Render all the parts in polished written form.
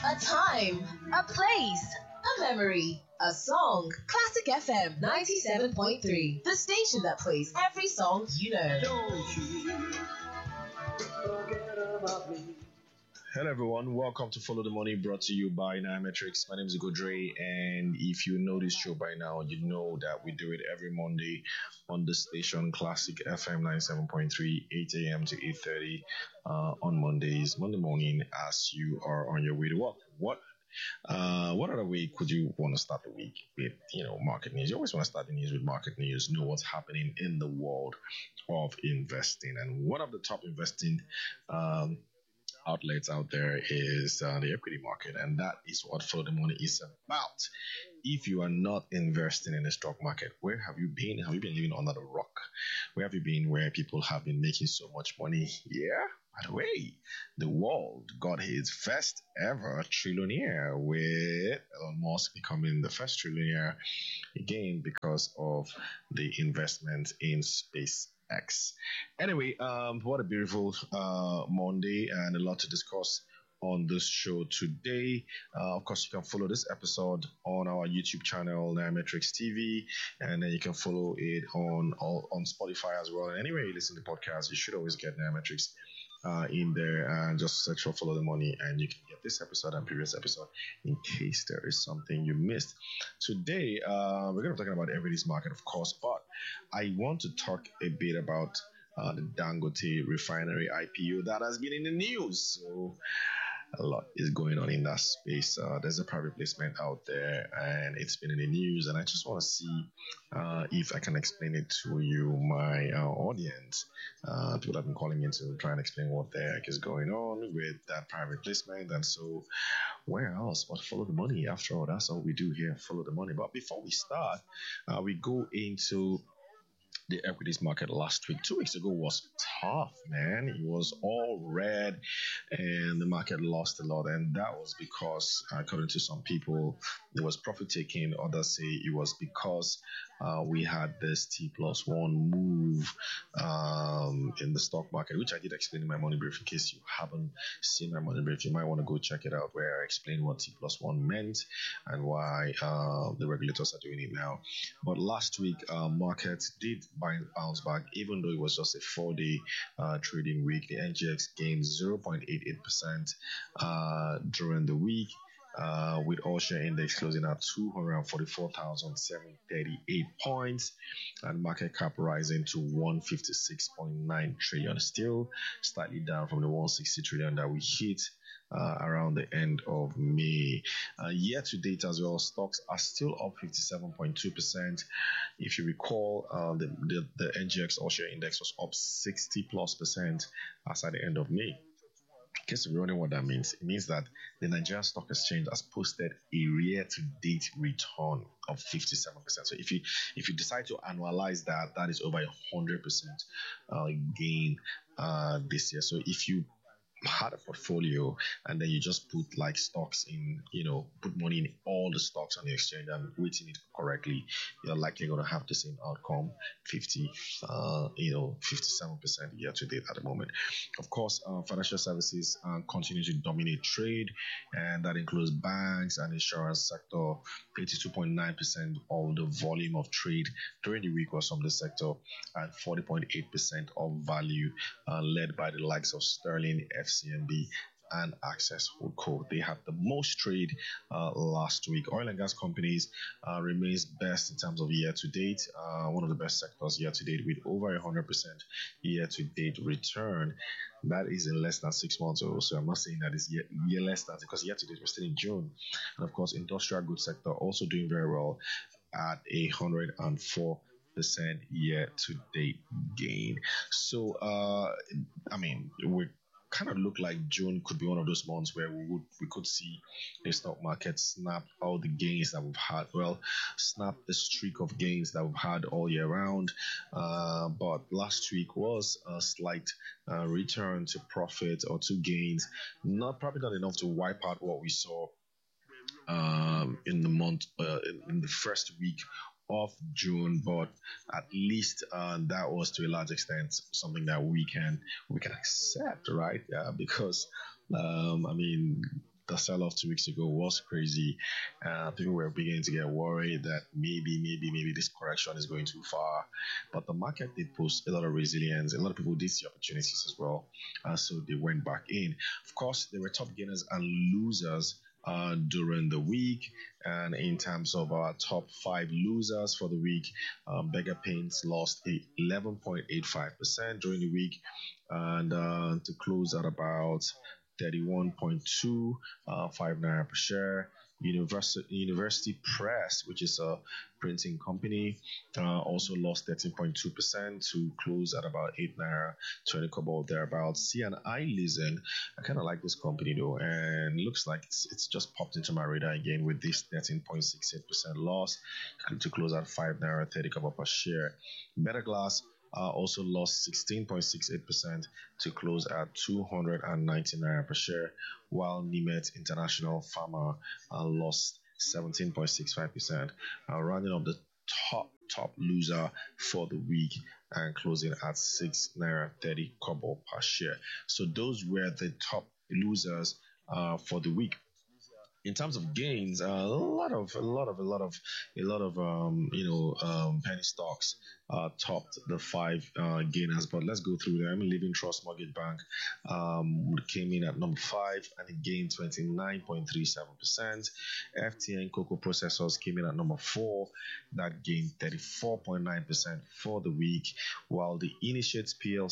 A time, a place, a memory, a song. Classic FM 97.3, the station that plays every song you know. Don't you forget about me. Hello everyone, welcome to Follow the Money brought to you by Nairametrics. My name is Godre, and if you know this show by now, you know that we do it every Monday on the station Classic FM 97.3, 8 a.m. to 8:30 on Mondays, Monday morning as you are on your way to work. What other way could you want to start the week with, market news? You always want to start the news with market news, know what's happening in the world of investing. And one of the top investing outlets out there is the equity market, and that is what Follow the Money is about. If you are not investing in the stock market, where have you been? Have you been living under the rock? Where have you been where people have been making so much money? Yeah. By the way, the world got his first ever trillionaire with Elon Musk becoming the first trillionaire again because of the investment in SpaceX. Anyway, what a beautiful Monday and a lot to discuss on this show today. Of course, you can follow this episode on our YouTube channel, Nairametrics TV, and then you can follow it on Spotify as well. And anywhere you listen to podcasts, you should always get Nairametrics in there, and just search for Follow the Money, and you can get this episode and previous episode in case there is something you missed. Today, we're going to be talking about everyday's market, of course, but I want to talk a bit about the Dangote refinery IPO that has been in the news. So a lot is going on in that space. There's a private placement out there, and it's been in the news, and I just want to see if I can explain it to you, my audience. People have been calling in to try and explain what the heck is going on with that private placement, and so where else but Follow the Money? After all, that's all we do here, Follow the Money. But before we start, we go into the equities market last week. 2 weeks ago was tough, man. It was all red and the market lost a lot. And that was because, according to some people, there was profit taking. Others say it was because we had this T+1 move in the stock market, which I did explain in my morning brief. In case you haven't seen my morning brief, you might want to go check it out, where I explain what T+1 meant and why the regulators are doing it now. But last week, markets did bounce back, even though it was just a 4-day trading week. The NGX gained 0.88% during the week, with all share index closing at 244,738 points, and market cap rising to 156.9 trillion, still slightly down from the 160 trillion that we hit around the end of May. Year to date as well, stocks are still up 57.2%. If you recall, the NGX All Share Index was up 60+% as at the end of May. In case you're wondering what that means, it means that the Nigerian Stock Exchange has posted a year-to-date return of 57%. So if you decide to annualize that, that is over 100% gain this year. So if you had a portfolio and then you just put like stocks in, put money in all the stocks on the exchange and weighting it correctly, you're likely going to have the same outcome, 57% year to date at the moment. Of course, financial services continue to dominate trade, and that includes banks and insurance sector. 82.9% of the volume of trade during the week was from this sector, and 40.8% of value led by the likes of Sterling, FCMB, and Access Holdco. They had the most trade last week. Oil and gas companies remains best in terms of year to date. One of the best sectors year to date, with over 100% year to date return. That is in less than 6 months or so. I'm not saying that is year less than, because year to date we're still in June. And of course, industrial goods sector also doing very well at 104% year to date gain. So we kind of look like June could be one of those months where we could see the stock market snap all the gains that we've had. Well, snap the streak of gains that we've had all year round. But last week was a slight return to profit or to gains. Probably not enough to wipe out what we saw in the first week of June, but at least that was to a large extent something that we can accept, right? Because the sell-off 2 weeks ago was crazy. People were beginning to get worried that maybe this correction is going too far. But the market did post a lot of resilience. A lot of people did see opportunities as well. So they went back in. Of course, there were top gainers and losers during the week. And in terms of our top five losers for the week, Beggar Paints lost 11.85% during the week, and to close at about 31.25 naira per share. University Press, which is a printing company, also lost 13.2% to close at about 8 naira 20 kobo thereabouts. CNI Listen, I kind of like this company though, and looks like it's just popped into my radar again with this 13.68% loss to close at 5 naira 30 kobo per share. Better Glass also lost 16.68% to close at 290 naira per share, while Nimet International Pharma lost 17.65%, rounding up the top loser for the week and closing at 6 naira 30 kobo per share. So those were the top losers for the week. In terms of gains, a lot of penny stocks topped the five gainers. But let's go through them. Living Trust Mortgage Bank came in at number 5 and it gained 29.37%. FTN Cocoa Processors came in at number 4, that gained 34.9% for the week, while the Initiate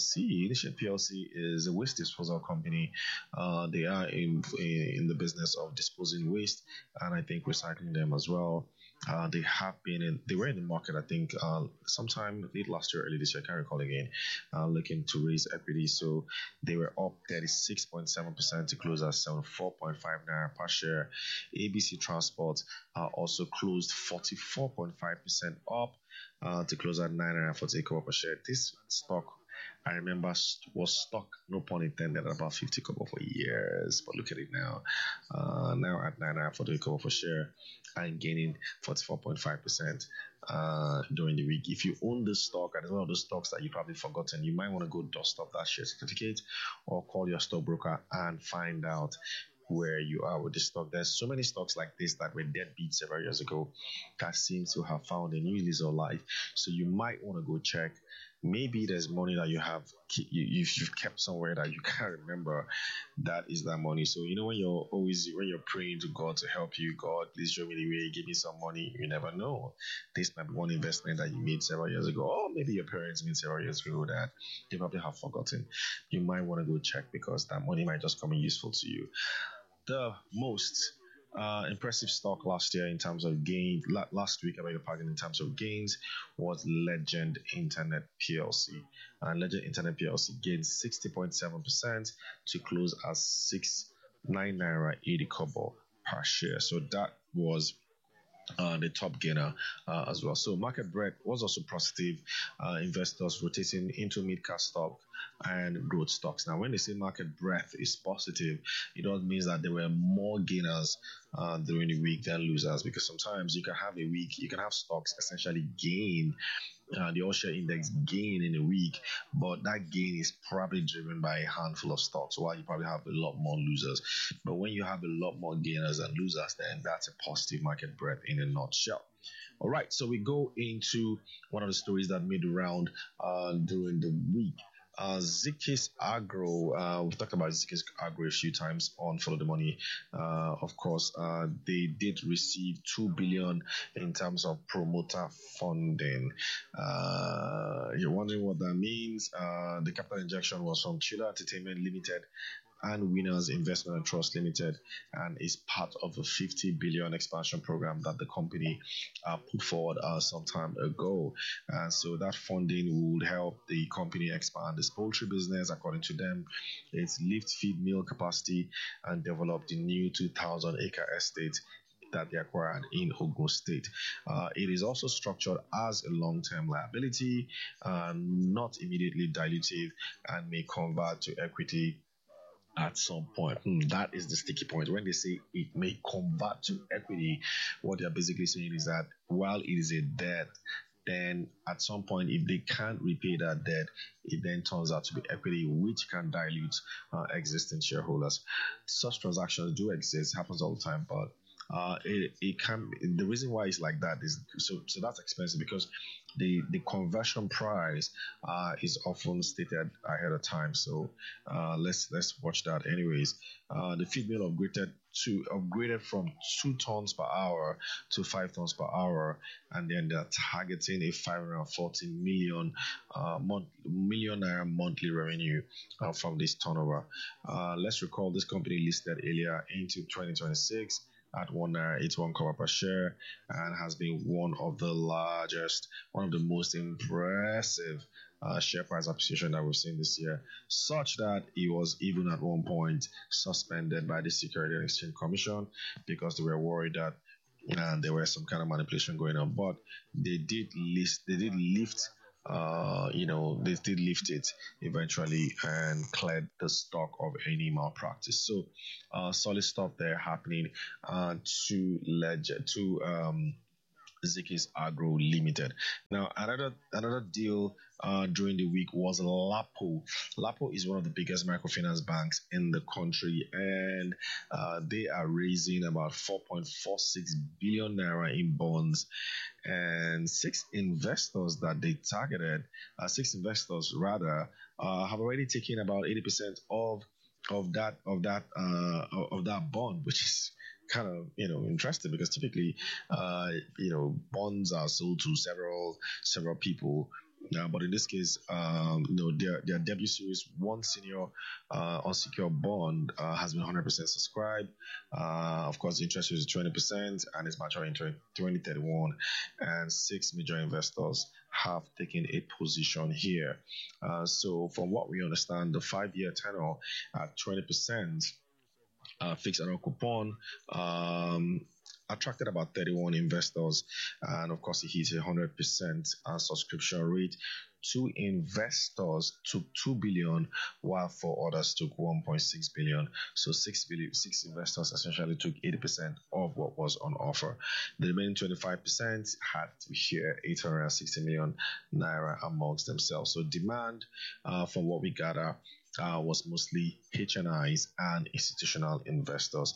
PLC is a waste disposal company. They are in the business of disposing waste and I think recycling them as well. They were in the market, I think, sometime late last year, early this year, I can't recall again, looking to raise equity. So they were up 36.7% to close at 74.5 naira per share. ABC Transport also closed 44.5% up to close at 9 naira 48 kobo per share. This stock, I remember, was stuck, no pun intended, at about 50 kobo for years. But look at it now. Now at 9 naira 48 kobo per share and gaining 44.5% during the week. If you own this stock and it's one of those stocks that you've probably forgotten, you might want to go dust off that share certificate or call your stockbroker and find out where you are with the stock. There's so many stocks like this that were deadbeat several years ago that seems to have found a new lease of life. So you might want to go check. Maybe there's money that you've kept somewhere that you can't remember. That is that money. So when you're praying to God to help you, God, please show me the way, give me some money. You never know. This might be one investment that you made several years ago, or maybe your parents made several years ago that they probably have forgotten. You might want to go check because that money might just come in useful to you. The most impressive stock last year in terms of gain, last week, I beg your pardon, in terms of gains, was Legend Internet PLC. And Legend Internet PLC gained 60.7% to close at 9 naira 80 kobo per share. So that was the top gainer as well. So market breadth was also positive. Investors rotating into mid-cap stock and growth stocks. Now, when they say market breadth is positive, it all means that there were more gainers during the week than losers, because sometimes you can have a week, you can have stocks essentially gain. The all share index gain in a week, but that gain is probably driven by a handful of stocks, while you probably have a lot more losers. But when you have a lot more gainers than losers, then that's a positive market breadth in a nutshell. All right, so we go into one of the stories that made the round during the week. Zikis Agro, we've talked about Zikis Agro a few times on Follow the Money. Of course, they did receive 2 billion in terms of promoter funding. You're wondering what that means. The capital injection was from Chiller Entertainment Limited and Winners Investment and Trust Limited, and is part of a 50 billion expansion program that the company put forward some time ago. And so that funding would help the company expand its poultry business, according to them, its lift feed mill capacity, and develop the new 2,000-acre estate that they acquired in Ogun State. It is also structured as a long-term liability, not immediately dilutive, and may convert to equity at some point. That is the sticky point. When they say it may convert to equity, what they're basically saying is that while it is a debt, then at some point, if they can't repay that debt, it then turns out to be equity, which can dilute existing shareholders. Such transactions do exist, happens all the time, but it can. The reason why it's like that is so that's expensive because the conversion price is often stated ahead of time. So let's watch that. Anyways, the feed mill upgraded from 2 tons per hour to 5 tons per hour, and then they're targeting a 540 million naira monthly revenue from this turnover. Let's recall this company listed earlier into 2026 at 1.81 naira per share, and has been one of the most impressive share price appreciation that we've seen this year, such that it was even at one point suspended by the Security and Exchange Commission because they were worried that there was some kind of manipulation going on. But they did lift it eventually and cleared the stock of any malpractice. So, solid stuff there happening to Zikis Agro Limited. Now, another deal during the week was Lapo. Lapo is one of the biggest microfinance banks in the country, and they are raising about 4.46 billion naira in bonds. And six investors rather, have already taken about 80% of that bond, which is kind of interesting because typically bonds are sold to several people. But in this case, their debut series one senior unsecured bond has been 100% subscribed. Of course, the interest rate is 20% and it's maturing in 2031. And 6 major investors have taken a position here. So, from what we understand, the 5-year tenor at 20%. Fixed annual coupon attracted about 31 investors, and of course, it hit 100% subscription rate. 2 investors took 2 billion, while 4 others took 1.6 billion. So six investors essentially took 80% of what was on offer. The remaining 25% had to share 860 million naira amongst themselves. So demand, from what we gather, was mostly HNIs and institutional investors.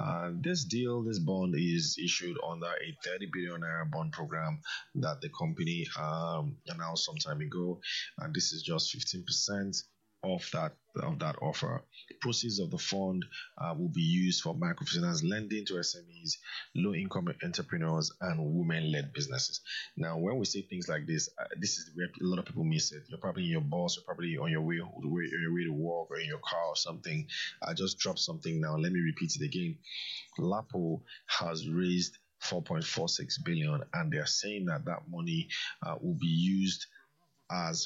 This bond is issued under a 30 billion naira bond program that the company announced some time ago, and this is just 15% of that offer. Proceeds of the fund will be used for microfinance lending to SMEs, low-income entrepreneurs, and women-led businesses. Now, when we say things like this is where a lot of people miss it. You're probably in your bus, you're probably on your way to work, or in your car or something. I just dropped something now. Let me repeat it again. Lapo has raised 4.46 billion, and they're saying that money will be used as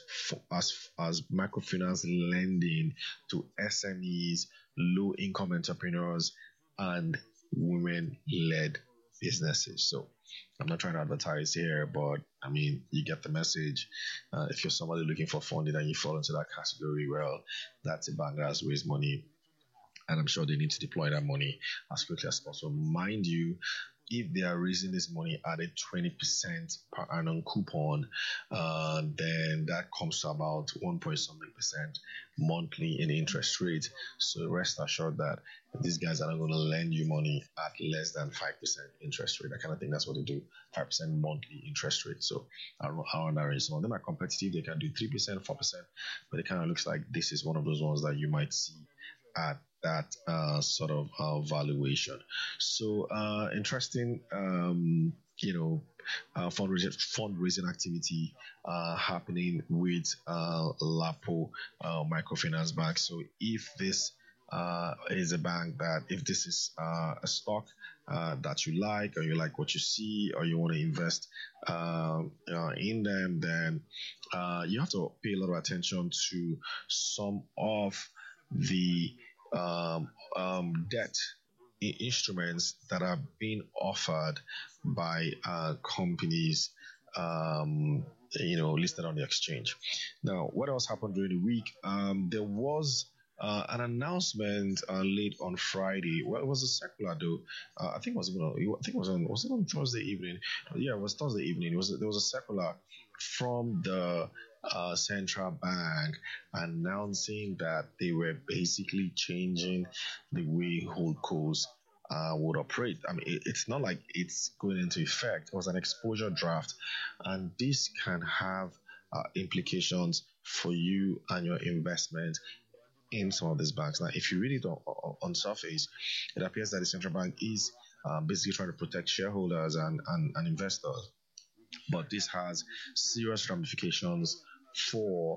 microfinance lending to SMEs, low income entrepreneurs, and women led businesses. So I'm not trying to advertise here, but I mean, you get the message. If you're somebody looking for funding and you fall into that category, well, that's a bank that has raised money, and I'm sure they need to deploy that money as quickly as possible. Mind you, if they are raising this money at a 20% per annum coupon, then that comes to about 1 point something percent monthly in interest rate. So rest assured that these guys are not going to lend you money at less than 5% interest rate. I kind of think that's what they do, 5% monthly interest rate. So I don't know how on that range. Some of them are competitive; they can do 3%, 4%, but it kind of looks like this is one of those ones that you might see at that sort of valuation. So interesting, fundraising activity happening with Lapo Microfinance Bank. So if this is a bank if this is a stock that you like, or you like what you see, or you want to invest in them, then you have to pay a lot of attention to some of the debt instruments that are being offered by companies listed on the exchange. Now, what else happened during the week? There was An announcement late on Friday. Well, it was a circular though. I think it was even I think it was it on Thursday evening? Yeah, it was Thursday evening. There was a circular from the central bank announcing that they were basically changing the way holdcos would operate. I mean, it's not like it's going into effect. It was an exposure draft, and this can have implications for you and your investment in some of these banks. Now, if you read it on surface, it appears that the central bank is basically trying to protect shareholders and investors, but this has serious ramifications for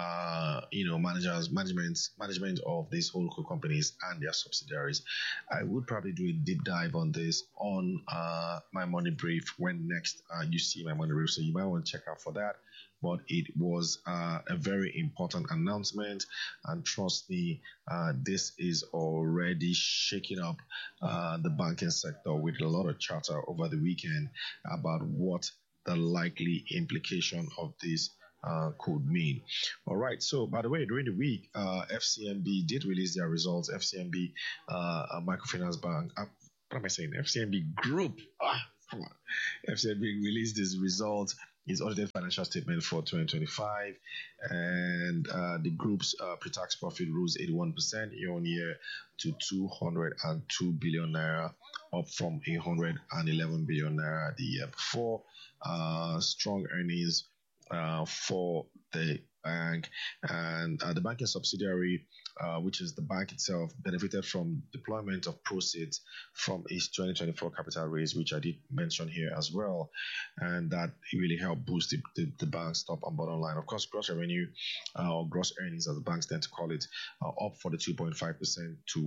management of these whole companies and their subsidiaries. I would probably do a deep dive on this on my money brief when next you see my money brief, so you might want to check out for that. But it was a very important announcement, and trust me, this is already shaking up the banking sector with a lot of chatter over the weekend about what the likely implication of this could mean. All right. So, by the way, during the week, FCMB did release their results. FCMB, Microfinance Bank. What am I saying? FCMB Group. Come on. FCMB released its results, its audited financial statement for 2025, and the group's pre-tax profit rose 81% year on year to 202 billion naira, up from 111 billion naira the year before. Strong earnings for the bank, and the banking subsidiary, which is the bank itself, benefited from deployment of proceeds from its 2024 capital raise, which I did mention here as well, and that really helped boost the bank's top and bottom line. Of course, gross revenue or gross earnings, as the banks tend to call it, up 42.5% to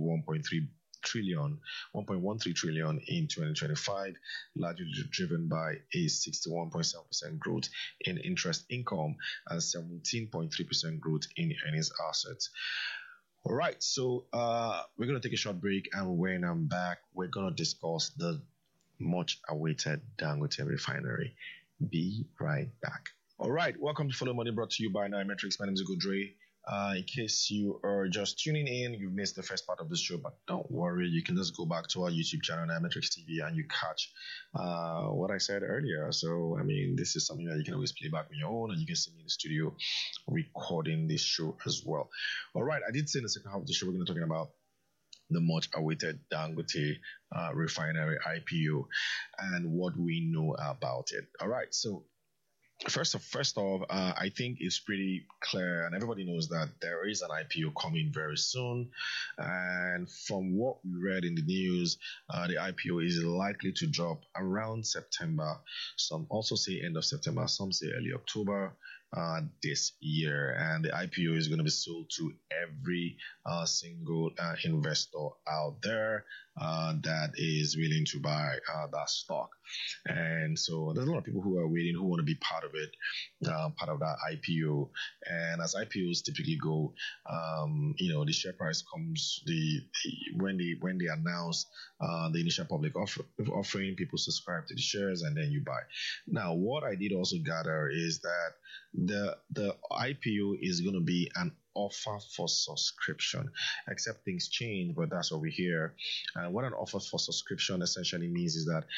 1.13 trillion in 2025, largely driven by a 61.7% growth in interest income and 17.3% growth in earnings assets. All right, so we're going to take a short break, and when I'm back, we're going to discuss the much awaited Dangote refinery. Be right back. All right, welcome to Follow Money, brought to you by Nairametrics. My name is Ugodre. In case you are just tuning in, you've missed the first part of the show, but don't worry, you can just go back to our YouTube channel, Nairametrics TV, and you catch what I said earlier. So, I mean, this is something that you can always play back on your own, and you can see me in the studio recording this show as well. All right, I did say in the second half of the show, we're going to be talking about the much awaited Dangote refinery IPO and what we know about it. All right, so first off, I think it's pretty clear, and everybody knows that there is an IPO coming very soon. And from what we read in the news, the IPO is likely to drop around September. Some also say end of September, some say early October this year. And the IPO is going to be sold to every single investor out there that is willing to buy that stock. And so there's a lot of people who are waiting, who want to be part of it, part of that IPO. And as IPOs typically go, the share price comes when they announce the initial public offering, people subscribe to the shares and then you buy. Now, what I did also gather is that the IPO is going to be an offer for subscription, except things change, but that's what we hear. What an offer for subscription essentially means is that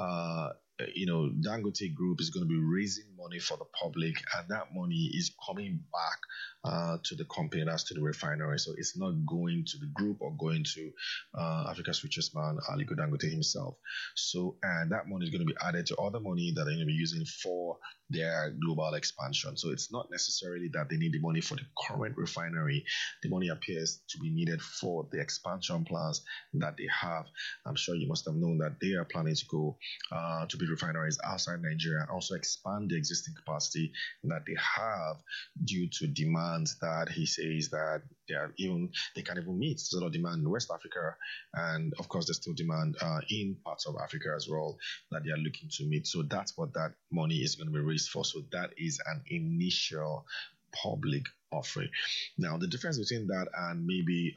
Dangote Group is going to be raising money for the public, and that money is coming back to the company, that's to the refinery. So it's not going to the group or going to Africa's richest man, Aliko Dangote himself. So, and that money is going to be added to other money that they're going to be using for their global expansion. So it's not necessarily that they need the money for the current refinery. The money appears to be needed for the expansion plans that they have. I'm sure you must have known that they are planning to go to build refineries outside Nigeria and also expand the existing capacity that they have due to demands that he says that they can even meet. There's a lot of demand in West Africa, and of course there's still demand in parts of Africa as well that they are looking to meet. So that's what that money is going to be raised for. So that is an initial public offering. Now, the difference between that and maybe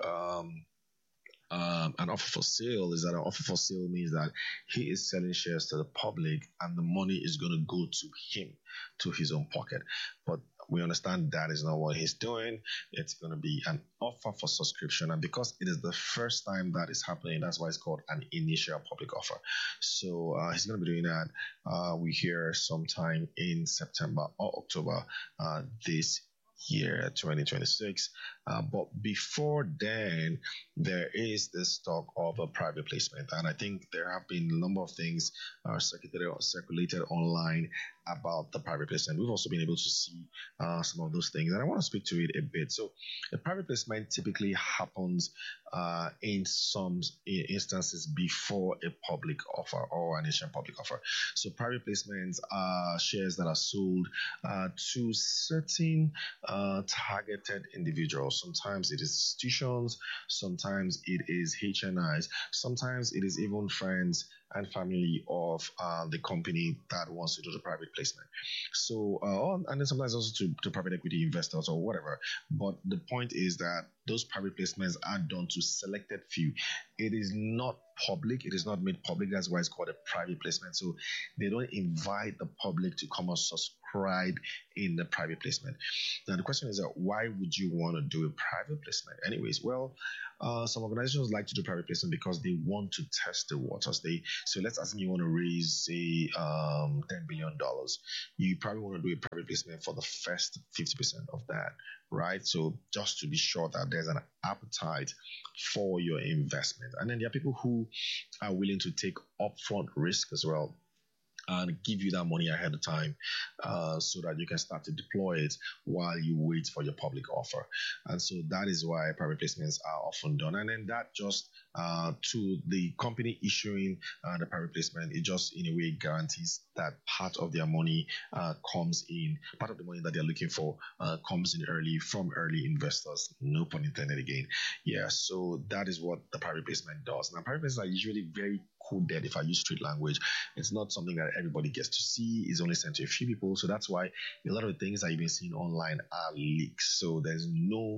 an offer for sale is that an offer for sale means that he is selling shares to the public and the money is going to go to him, to his own pocket. But We understand that is not what he's doing. It's going to be an offer for subscription. And because it is the first time that is happening, that's why it's called an initial public offer. So he's going to be doing that. We hear sometime in September or October this year 2026. But before then, there is this talk of a private placement, and I think there have been a number of things circulated online about the private placement. We've also been able to see some of those things, and I want to speak to it a bit. So, the private placement typically happens in some instances before a public offer or an initial public offer. So, private placements are shares that are sold to certain targeted individuals. Sometimes it is institutions, sometimes it is HNIs, sometimes it is even friends and family of the company that wants to do the private placement. So, and then sometimes also to private equity investors or whatever. But the point is that those private placements are done to selected few. It is not public. It is not made public. That's why it's called a private placement. So they don't invite the public to come and subscribe in the private placement. Now the question is that why would you want to do a private placement? Anyways, well, some organizations like to do private placement because they want to test the waters. So let's assume you want to raise say $10 billion. You probably want to do a private placement for the first 50% of that, right? So just to be sure that there's an appetite for your investment. And then there are people who are willing to take upfront risk as well and give you that money ahead of time so that you can start to deploy it while you wait for your public offer. And so that is why private placements are often done. And then that just to the company issuing the private placement, it just in a way guarantees that part of their money comes in, part of the money that they're looking for comes in early from early investors. No pun intended again. Yeah, so that is what the private placement does. Now, private placements are usually very coded, if I use street language. It's not something that everybody gets to see. It's only sent to a few people. So that's why a lot of the things that you've been seeing online are leaks. So there's no,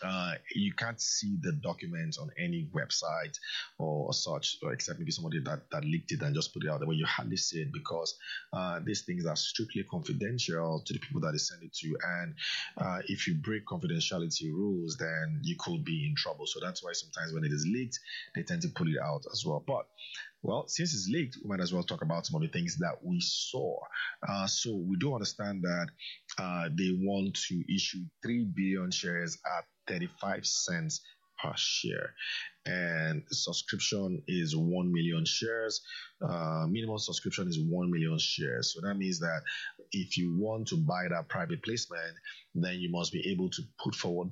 you can't see the documents on any website or such, or except maybe somebody that leaked it and just put it out there, where you hardly see it because these things are strictly confidential to the people that they send it to. And if you break confidentiality rules, then you could be in trouble. So that's why sometimes when it is leaked, they tend to pull it out as well. But well, since it's leaked, we might as well talk about some of the things that we saw. So we do understand that they want to issue 3 billion shares at 35 cents per share, and subscription is 1 million shares. Minimum subscription is 1 million shares. So that means that if you want to buy that private placement, then you must be able to put forward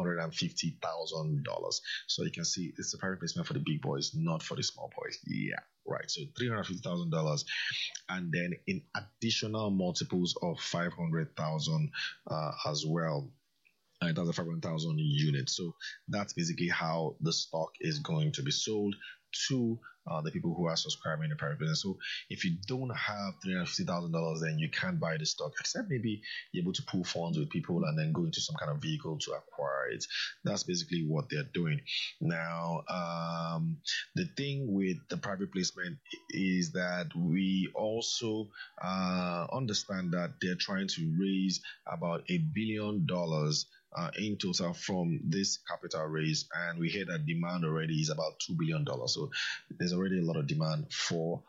$350,000. So you can see it's a private placement for the big boys, not for the small boys. Yeah, right. So $350,000, and then in additional multiples of 500,000 as well. It has a 500,000 units. So that's basically how the stock is going to be sold to the people who are subscribing to private business. So if you don't have $350,000, then you can't buy the stock, except maybe you're able to pool funds with people and then go into some kind of vehicle to acquire it. That's basically what they're doing. Now, the thing with the private placement is that we also understand that they're trying to raise about $1 billion in total from this capital raise, and we hear that demand already is about $2 billion. So there's already a lot of demand for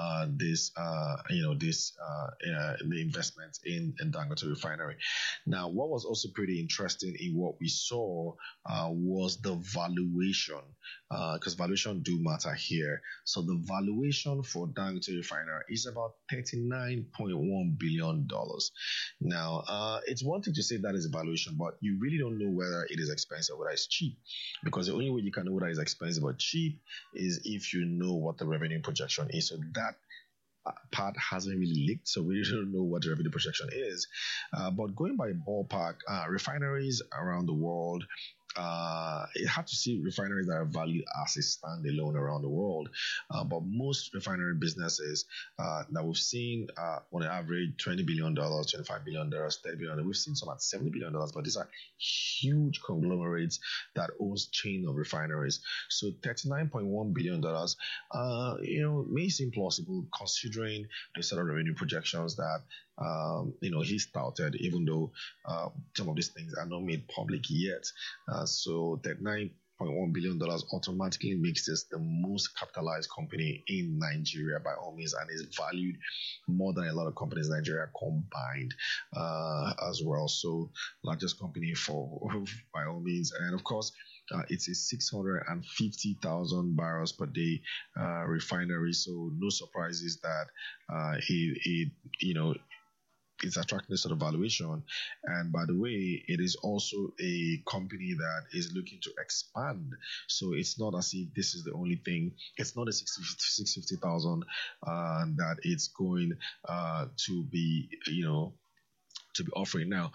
the investment in Dangote Refinery. Now, what was also pretty interesting in what we saw was the valuation, because valuation do matter here. So the valuation for Dangote Refinery is about $39.1 billion. Now, it's one thing to say that is a valuation, but you really don't know whether it is expensive or whether it's cheap, because the only way you can know whether it's expensive or cheap is if you know what the revenue projection is. So that part hasn't really leaked, so we don't know what the revenue projection is. But going by ballpark, refineries around the world, it had to see refineries that are valued as a standalone around the world. But most refinery businesses that we've seen on average $20 billion, $25 billion, $30 billion. We've seen some at $70 billion, but these are huge conglomerates that owns chain of refineries. So $39.1 billion, may seem plausible considering the sort of revenue projections that he started, even though some of these things are not made public yet. So that $9.1 billion automatically makes this the most capitalized company in Nigeria by all means, and is valued more than a lot of companies in Nigeria combined as well. So largest company for by all means, and of course. It's a 650,000 barrels per day refinery, so no surprises that you know it's attracting this sort of valuation. And by the way, it is also a company that is looking to expand. So it's not as if this is the only thing. It's not a 650,000 that it's going to be, to be offering. Now,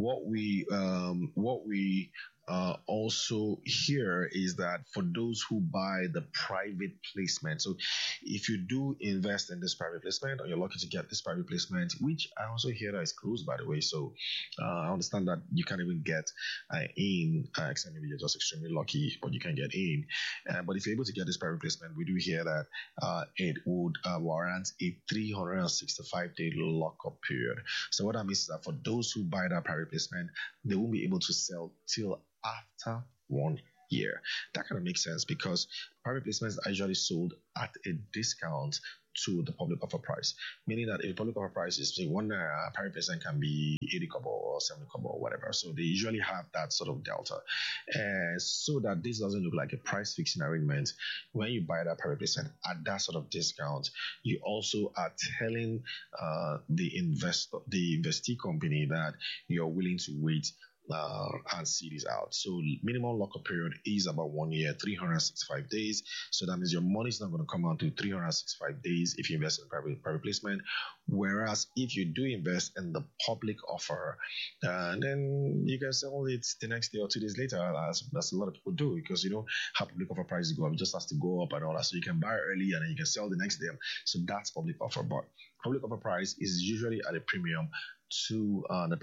what we also hear is that for those who buy the private placement, so if you do invest in this private placement or you're lucky to get this private placement, which I also hear that is closed by the way, so I understand that you can't even get in, except maybe you're just extremely lucky, but you can get in. But if you're able to get this private placement, we do hear that it would warrant a 365-day lockup period. So what that means is that for those who buy that private placement, they won't be able to sell till after 1 year. That kind of makes sense because private placements are usually sold at a discount to the public offer price, meaning that if the public offer price is say 1 naira, private placement can be 80 kobo or 70 kobo or whatever. So they usually have that sort of delta, so that this doesn't look like a price fixing arrangement. When you buy that private placement at that sort of discount, you also are telling the investee company that you're willing to wait and see this out. So minimum lockup period is about 1 year, 365 days. So that means your money is not going to come out to 365 days if you invest in private placement. Whereas if you do invest in the public offer, then you can sell it the next day or 2 days later. That's a lot of people do because how public offer prices go up. It just has to go up and all that. So you can buy early and then you can sell the next day. So that's public offer. But public offer price is usually at a premium to the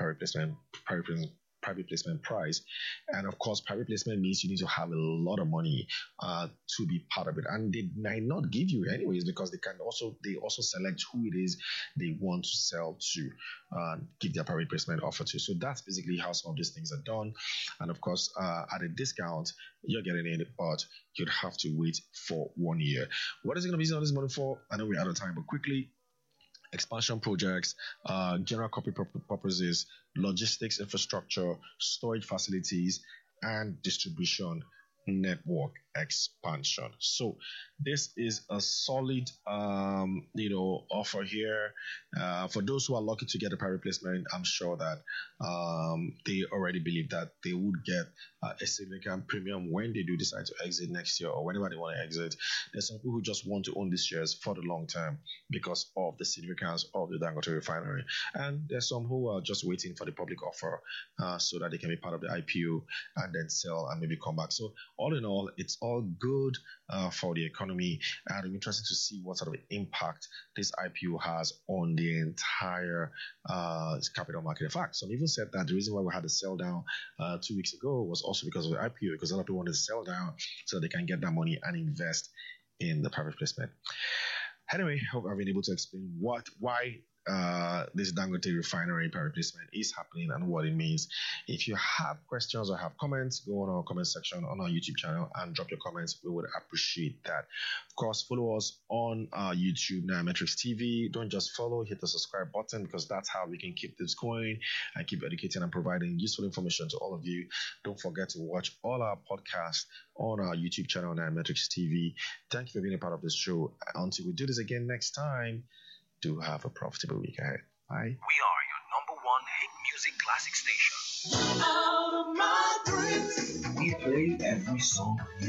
private placement price. And of course, private placement means you need to have a lot of money to be part of it, and they might not give you anyways because they also select who it is they want to sell to, give their private placement offer to. So that's basically how some of these things are done. And of course, at a discount, you're getting it, but you'd have to wait for 1 year. What is it going to be using all this money for? I know we're out of time, but quickly: expansion projects, general corporate purposes, logistics infrastructure, storage facilities, and distribution network expansion. So this is a solid offer here. For those who are lucky to get a private placement, I'm sure that they already believe that they would get a significant premium when they do decide to exit next year or whenever they want to exit. There's some people who just want to own these shares for the long term because of the significance of the Dangote refinery, and there's some who are just waiting for the public offer so that they can be part of the IPO and then sell and maybe come back. So all in all, it's all good for the economy, and I'm interested to see what sort of impact this IPO has on the entire capital market. In fact, some even said that the reason why we had a sell down 2 weeks ago was also because of the IPO, because a lot of people wanted to sell down so they can get that money and invest in the private placement. Anyway, hope I've been able to explain why this Dangote refinery private placement is happening and what it means. If you have questions or have comments, go on our comment section on our YouTube channel and drop your comments. We would appreciate that. Of course, follow us on YouTube, Nairametrics TV. Don't just follow, hit the subscribe button because that's how we can keep this going and keep educating and providing useful information to all of you. Don't forget to watch all our podcasts on our YouTube channel, Nairametrics TV. Thank you for being a part of this show. Until we do this again next time, do have a profitable week ahead. Bye. We are your #1 hit music classic station. Out of my dreams. We play every song